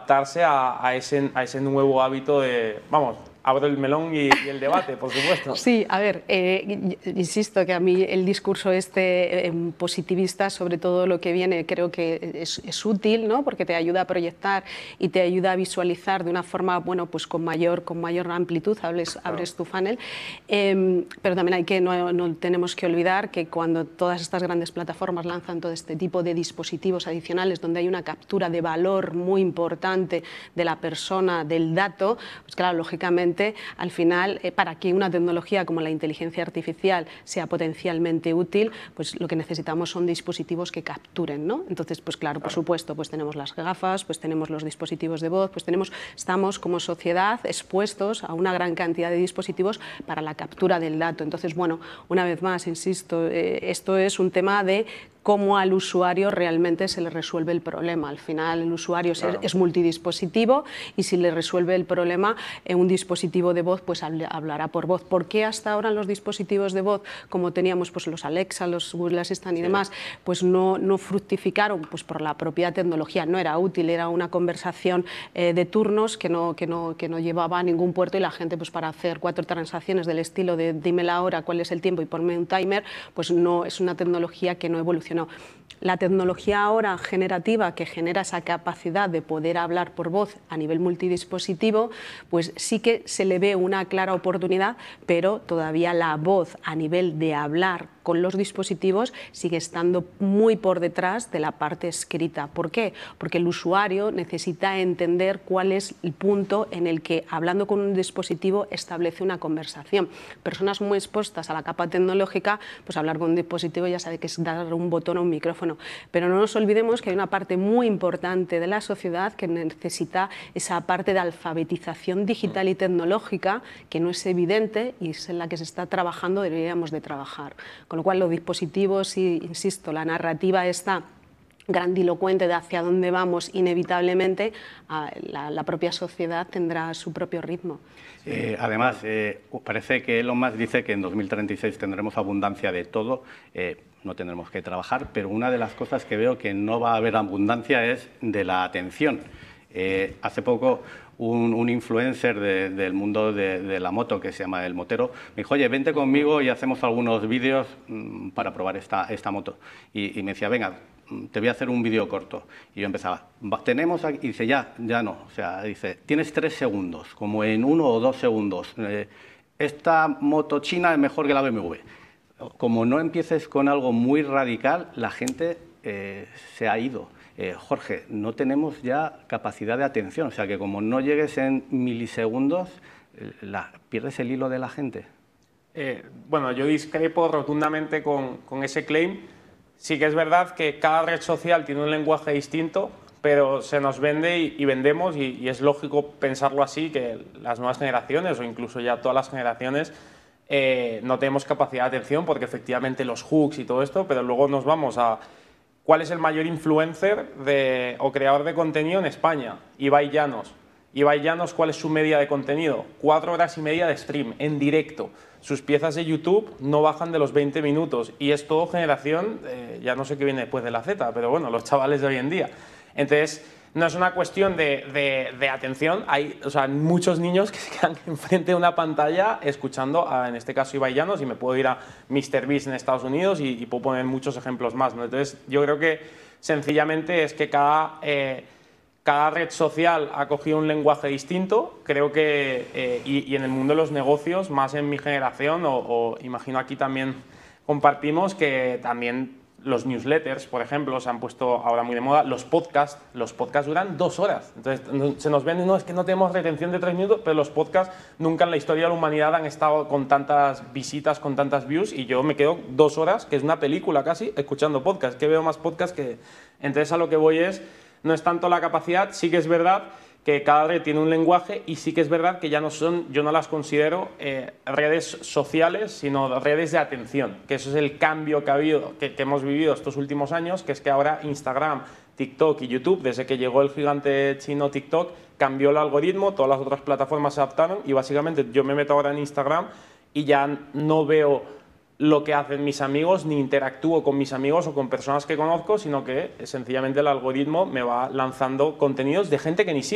adaptarse a ese nuevo hábito de, vamos, abro el melón y el debate, por supuesto. Sí, a ver, insisto que a mí el discurso positivista, sobre todo lo que viene, creo que es útil, ¿no? Porque te ayuda a proyectar y te ayuda a visualizar de una forma, bueno, pues con mayor amplitud, abres tu funnel, pero también no tenemos que olvidar que cuando todas estas grandes plataformas lanzan todo este tipo de dispositivos adicionales donde hay una captura de valor muy importante de la persona, del dato, pues claro, lógicamente al final, para que una tecnología como la inteligencia artificial sea potencialmente útil, pues lo que necesitamos son dispositivos que capturen, ¿no? Entonces, pues claro, por supuesto, pues tenemos las gafas, pues tenemos los dispositivos de voz, pues estamos como sociedad expuestos a una gran cantidad de dispositivos para la captura del dato. Entonces, bueno, una vez más, insisto, esto es un tema de cómo al usuario realmente se le resuelve el problema. Al final el usuario es multidispositivo y si le resuelve el problema un dispositivo de voz, pues hablará por voz. ¿Por qué hasta ahora los dispositivos de voz, como teníamos pues los Alexa, los Google Assistant y demás, pues no fructificaron? Pues por la propia tecnología, no era útil, era una conversación de turnos que no llevaba a ningún puerto y la gente pues para hacer 4 transacciones del estilo de dime la hora, cuál es el tiempo y ponme un timer, pues no es una tecnología que no evolucionó. La tecnología ahora generativa que genera esa capacidad de poder hablar por voz a nivel multidispositivo, pues sí que se le ve una clara oportunidad, pero todavía la voz a nivel de hablar con los dispositivos sigue estando muy por detrás de la parte escrita. ¿Por qué? Porque el usuario necesita entender cuál es el punto en el que, hablando con un dispositivo, establece una conversación. Personas muy expuestas a la capa tecnológica, pues hablar con un dispositivo ya sabe que es dar un botón o un micrófono. Pero no nos olvidemos que hay una parte muy importante de la sociedad que necesita esa parte de alfabetización digital y tecnológica que no es evidente y es en la que se está trabajando, deberíamos de trabajar. Con lo cual los dispositivos, y insisto, la narrativa está grandilocuente de hacia dónde vamos, inevitablemente la propia sociedad tendrá su propio ritmo. Además, parece que Elon Musk dice que en 2036 tendremos abundancia de todo, no tendremos que trabajar, pero una de las cosas que veo que no va a haber abundancia es de la atención. Hace poco un influencer del mundo de la moto, que se llama El Motero, me dijo, oye, vente conmigo y hacemos algunos vídeos para probar esta moto. Y me decía, venga, te voy a hacer un vídeo corto. Y yo empezaba, tenemos aquí, y dice, ya no, o sea, dice, tienes 3 segundos, como en 1 o 2 segundos. Esta moto china es mejor que la BMW. Como no empieces con algo muy radical, la gente se ha ido. Jorge, no tenemos ya capacidad de atención, o sea que como no llegues en milisegundos, pierdes el hilo de la gente. Bueno, yo discrepo rotundamente con ese claim. Sí que es verdad que cada red social tiene un lenguaje distinto, pero se nos vende y vendemos, y es lógico pensarlo así, que las nuevas generaciones o incluso ya todas las generaciones no tenemos capacidad de atención porque efectivamente los hooks y todo esto, pero luego nos vamos a ¿cuál es el mayor influencer o creador de contenido en España? Ibai Llanos. Ibai Llanos, ¿cuál es su media de contenido? 4 horas y media de stream, en directo. Sus piezas de YouTube no bajan de los 20 minutos y es todo generación, ya no sé qué viene después de la Z, pero bueno, los chavales de hoy en día. Entonces, no es una cuestión de atención, hay muchos niños que se quedan enfrente de una pantalla escuchando, en este caso, Ibai Llanos, y me puedo ir a MrBeast en Estados Unidos y puedo poner muchos ejemplos más, ¿no? Entonces, yo creo que sencillamente es que cada red social ha cogido un lenguaje distinto, creo que, y en el mundo de los negocios, más en mi generación, o imagino aquí también compartimos que también los newsletters, por ejemplo, se han puesto ahora muy de moda, los podcasts duran 2 horas, entonces se nos vende, no, es que no tenemos retención de 3 minutos, pero los podcasts nunca en la historia de la humanidad han estado con tantas visitas, con tantas views, y yo me quedo 2 horas, que es una película casi, escuchando podcasts, que veo más podcasts que... Entonces a lo que voy no es tanto la capacidad, sí que es verdad que cada red tiene un lenguaje y sí que es verdad que ya no son, yo no las considero redes sociales, sino redes de atención, que eso es el cambio que ha habido, que hemos vivido estos últimos años, que es que ahora Instagram, TikTok y YouTube, desde que llegó el gigante chino TikTok, cambió el algoritmo, todas las otras plataformas se adaptaron y básicamente yo me meto ahora en Instagram y ya no veo lo que hacen mis amigos, ni interactúo con mis amigos o con personas que conozco, sino que sencillamente el algoritmo me va lanzando contenidos de gente que ni siquiera